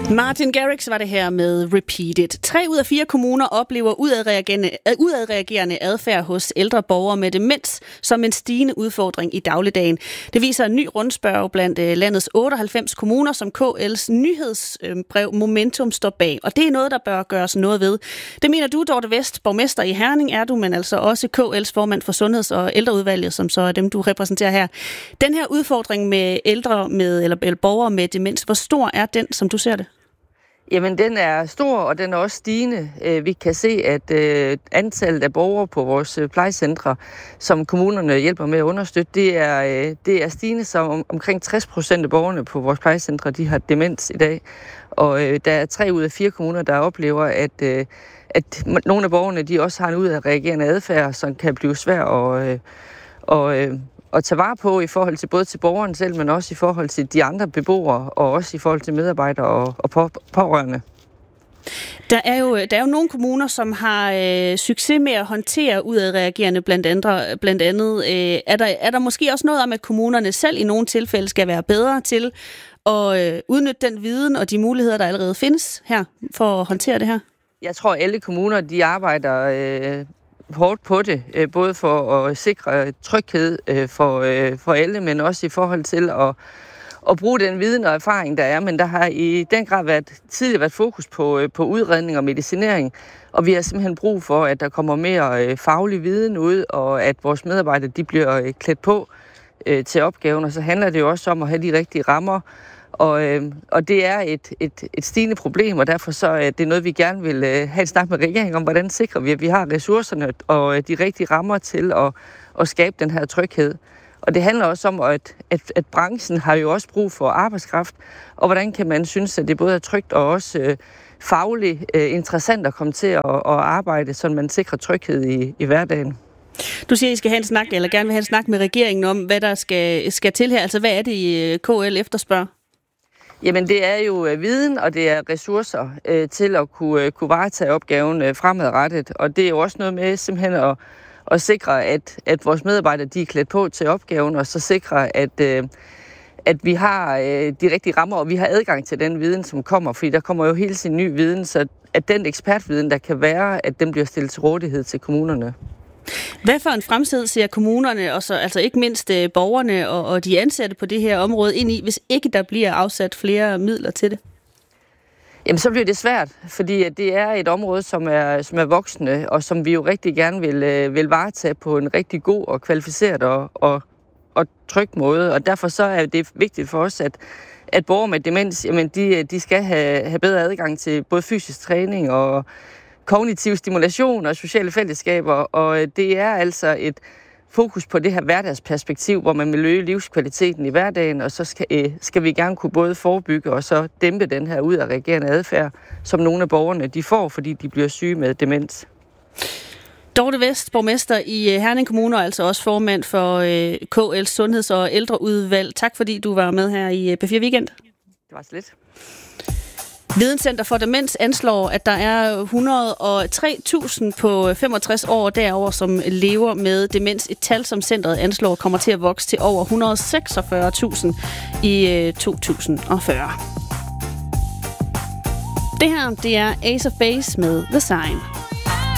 Martin Garrix var det her med Repeat It. 3 ud af 4 kommuner oplever udadreagerende adfærd hos ældre borgere med demens som en stigende udfordring i dagligdagen. Det viser en ny rundspørg blandt landets 98 kommuner, som KL's nyhedsbrev Momentum står bag. Og det er noget, der bør gøres noget ved. Det mener du, Dorte West, borgmester i Herning er du, men altså også KL's formand for Sundheds- og Ældreudvalget, som så er dem, du repræsenterer her. Den her udfordring med ældre eller borgere med demens, hvor stor er den, som du ser det? Jamen, den er stor, og den er også stigende. Vi kan se, at antallet af borgere på vores plejecentre, som kommunerne hjælper med at understøtte, det er stigende, så omkring 60% af borgerne på vores plejecentre, de har demens i dag. Og der er 3 ud af 4 kommuner, der oplever, at nogle af borgerne, de også har en udadreagerende adfærd, som kan blive svær at tage vare på i forhold til både til borgeren selv, men også i forhold til de andre beboere, og også i forhold til medarbejdere og pårørende. Der er jo nogle kommuner, som har succes med at håndtere udadreagerende blandt andet. Er der måske også noget om, at kommunerne selv i nogle tilfælde skal være bedre til at udnytte den viden og de muligheder, der allerede findes her for at håndtere det her? Jeg tror, alle kommuner, de arbejder hårdt på det, både for at sikre tryghed for alle, men også i forhold til at bruge den viden og erfaring, der er. Men der har i den grad tidligere været fokus på udredning og medicinering, og vi har simpelthen brug for, at der kommer mere faglig viden ud, og at vores medarbejdere de bliver klædt på til opgaven, og så handler det jo også om at have de rigtige rammer. Og det er et stigende problem, og derfor så er det noget, vi gerne vil have en snak med regeringen om, hvordan sikrer vi, at vi har ressourcerne og de rigtige rammer til at skabe den her tryghed. Og det handler også om, at branchen har jo også brug for arbejdskraft, og hvordan kan man synes, at det både er trygt og også fagligt interessant at komme til at arbejde, så man sikrer tryghed i hverdagen. Du siger, at I skal have en snak, eller gerne vil have en snak med regeringen om, hvad der skal til her. Altså, hvad er det, KL efterspørger? Jamen, det er jo viden, og det er ressourcer til at kunne varetage opgaven fremadrettet. Og det er jo også noget med simpelthen at sikre, at vores medarbejdere de er klædt på til opgaven, og så sikre, at vi har de rigtige rammer, og vi har adgang til den viden, som kommer. Fordi der kommer jo hele tiden ny viden, så at den ekspertviden, der kan være, at den bliver stillet til rådighed til kommunerne. Hvad for en fremtid ser kommunerne, og så, altså ikke mindst borgerne og de ansatte på det her område ind i, hvis ikke der bliver afsat flere midler til det? Jamen, så bliver det svært, fordi det er et område, som er voksende, og som vi jo rigtig gerne vil varetage på en rigtig god og kvalificeret og tryg måde. Og derfor så er det vigtigt for os, at borgere med demens, jamen, de skal have bedre adgang til både fysisk træning og kognitiv stimulation og sociale fællesskaber, og det er altså et fokus på det her hverdagsperspektiv, hvor man vil øge livskvaliteten i hverdagen, og så skal vi gerne kunne både forebygge og så dæmpe den her udadreagerende adfærd, som nogle af borgerne de får, fordi de bliver syge med demens. Dorte West, borgmester i Herning Kommune, og altså også formand for KL's Sundheds- og Ældreudvalg. Tak fordi du var med her i P4 Weekend. Det var så lidt. Videnscenter for Demens anslår, at der er 103.000 på 65 år derover, som lever med demens. Et tal, som centret anslår, kommer til at vokse til over 146.000 i 2040. Det her, det er Ace of Base med The Sign.